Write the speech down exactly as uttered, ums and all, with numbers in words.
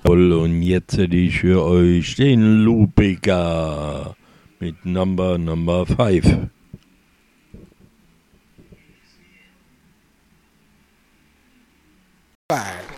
Und jetzt hätte ich für euch den Lupica mit Number Number five. Five.